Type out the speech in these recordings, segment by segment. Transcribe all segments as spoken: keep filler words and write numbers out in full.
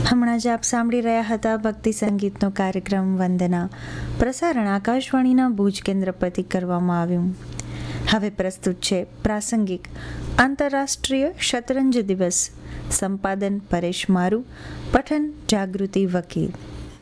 હમણાં જ આપ સાંભળી રહ્યા હતા ભક્તિ સંગીતનો કાર્યક્રમ વંદના. પ્રસારણ આકાશવાણીના ભુજ કેન્દ્ર પરથી કરવામાં આવ્યું. હવે પ્રસ્તુત છે પ્રાસંગિક આંતરરાષ્ટ્રીય શતરંજ દિવસ. સંપાદન પરેશ મારુ, પઠન જાગૃતિ વકીલ.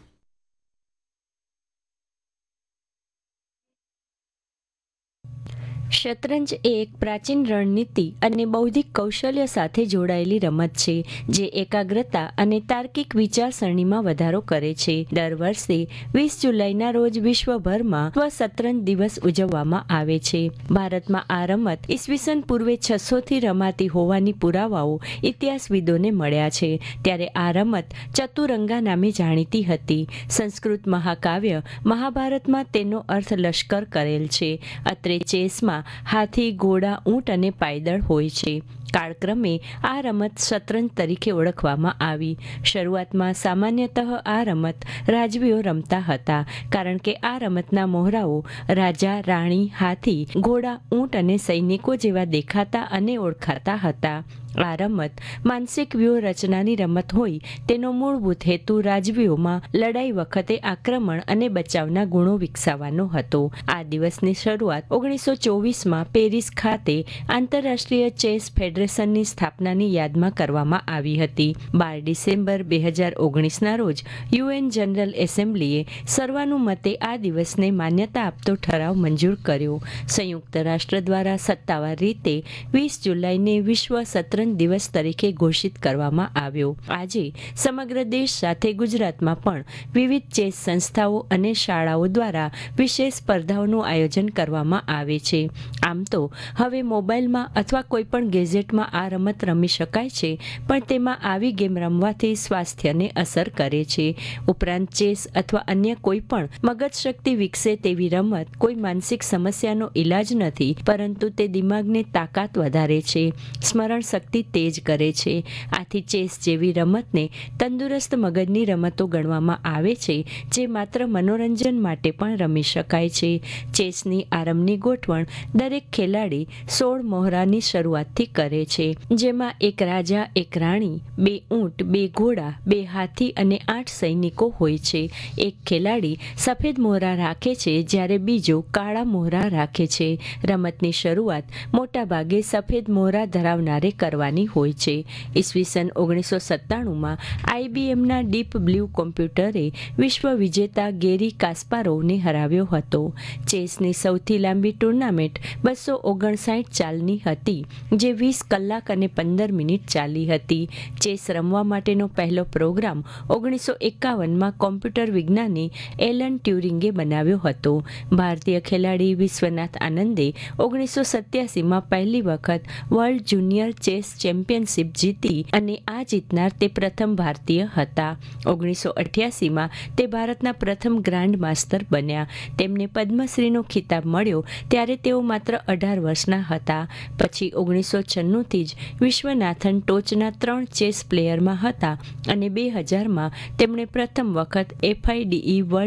શતરંજ એ એક પ્રાચીન રણનીતિ અને બૌદ્ધિક કૌશલ્ય સાથે જોડાયેલી રમત છે જે એકાગ્રતા અને તાર્કિક વિચારસરણીમાં વધારો કરે છે. દર વર્ષે વીસ જુલાઈના રોજ વિશ્વભરમાં વિશ્વ શતરંજ દિવસ ઉજવવામાં આવે છે. ભારતમાં આ રમત ઈસવીસન પૂર્વે છસો થી રમાતી હોવાની પુરાવાઓ ઇતિહાસવિદોને મળ્યા છે. ત્યારે આ રમત ચતુરંગા નામે જાણીતી હતી. સંસ્કૃત મહાકાવ્ય મહાભારતમાં તેનો અર્થ લશ્કર કરેલ છે. અત્રે ચેસમાં હાથી, ઘોડા, ઊંટ અને પાયદળ હોય છે. કાળક્રમે આ રમત શતરંજ તરીકે ઓળખવામાં આવી. શરૂઆતમાં સામાન્યતઃ આ રમત રાજવીઓ રમતા હતા, કારણ કે આ રમતના મોહરાઓ રાજા, રાણી, હાથી, ઘોડા, ઊંટ અને સૈનિકો જેવા દેખાતા અને ઓળખાતા હતા. આ રમત માનસિક વ્યૂહરચનાની રમત હોય તેનો મૂળભૂત હેતુ રાજવીઓમાં લડાઈ વખતે આક્રમણ અને બચાવના ગુણો વિકસાવવાનો હતો. આ દિવસની શરૂઆત ઓગણીસો ચોવીસમાં પેરિસ ખાતે આંતરરાષ્ટ્રીય ચેસ ફેડરેશનની સ્થાપનાની યાદમાં કરવામાં આવી હતી. બાર ડિસેમ્બર બે હજાર ઓગણીસના રોજ યુએન જનરલ એસેમ્બલીએ સર્વાનુમતે આ દિવસને માન્યતા આપતો ઠરાવ મંજૂર કર્યો. સંયુક્ત રાષ્ટ્ર દ્વારા સત્તાવાર રીતે વીસ જુલાઈને વિશ્વ શતરંજ દિવસ તરીકે ઘોષિત કરવામાં આવ્યો. આજે સમગ્ર દેશ સાથે ગુજરાતમાં પણ વિવિધ ચેસ સંસ્થાઓ અને શાળાઓ દ્વારા વિશેષ સ્પર્ધાઓનું આયોજન કરવામાં આવે છે. આમ તો હવે મોબાઈલમાં અથવા કોઈ પણ ગેજેટમાં આ રમત રમી શકાય છે, પણ તેમાં આવી ગેમ રમવાથી સ્વાસ્થ્યને અસર કરે છે. ઉપરાંત ચેસ અથવા અન્ય કોઈ પણ મગજ શક્તિ વિકસે તેવી રમત કોઈ માનસિક સમસ્યાનો ઈલાજ નથી, પરંતુ તે દિમાગની તાકાત વધારે છે, સ્મરણ શક્તિ તેજ કરે છે. આથી ચેસ જેવી રમતને તંદુરસ્ત મગજની રમતો ગણવામાં આવે છે, જે માત્ર મનોરંજન માટે પણ રમી શકાય છે. ચેસની આરંભની ગોઠવણ દરેક ખેલાડી સોળ મોહરાની શરૂઆતથી કરે છે, જેમાં એક રાજા, એક રાણી, બે ઊંટ, બે ઘોડા, બે હાથી અને આઠ સૈનિકો હોય છે. એક ખેલાડી સફેદ મોહરા રાખે છે, જ્યારે બીજો કાળા મોહરા રાખે છે. રમતની શરૂઆત મોટાભાગે સફેદ મોહરા ધરાવનારે કરવાની હોય છે. ઈસવીસન ઓગણીસો સત્તાણુંમાં આઈબીએમના ડીપ બ્લુ કોમ્પ્યુટરે વિશ્વ વિજેતા ગેરી કાસ્પારોવને હરાવ્યો હતો. ચેસની સૌથી લાંબી ટુર્નામેન્ટ બસો ઓગણસાઠ ચાલની હતી, જે વીસ કલાક અને પંદર મિનિટ ચાલી હતી. ચેસ રમવા માટેનો પહેલો પ્રોગ્રામ ઓગણીસો એકાવનમાં કોમ્પ્યુટર વિજ્ઞાની એલન ટ્યુરિંગે બનાવ્યો હતો. ભારતીય ખેલાડી વિશ્વનાથ આનંદે ઓગણીસો સત્યાસીમાં પહેલી વખત વર્લ્ડ જુનિયર ચેસ ચેમ્પિયનશિપ જીતી અને આ જીતનાર તે પ્રથમ ભારતીય હતા. ઓગણીસો અઠ્યાસીમાં તે ભારતના પ્રથમ ગ્રાન્ડ માસ્ટર બન્યા. તેમને પદ્મશ્રીનો ખિતાબ મળ્યો ત્યારે તેઓ માત્ર અઢાર વર્ષના હતા. પછી ઓગણીસો છન્નુંથી જ વિશ્વનાથન ટોચના ત્રણ ચેસ પ્લેયરમાં હતા અને બે હજારમાં તેમણે પ્રથમ વખત એફઆઈડીઈ વર્લ્ડ